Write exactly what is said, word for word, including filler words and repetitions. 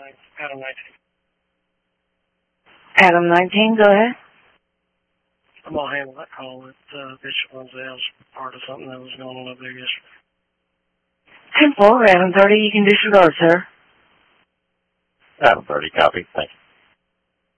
Adam nineteen. Adam nineteen, go ahead. I'm going to handle that call with uh, Bishop Lindsay's part of something that was going on over there yesterday. ten four, Adam thirty, you can disregard, sir. Adam thirty, copy. Thank you.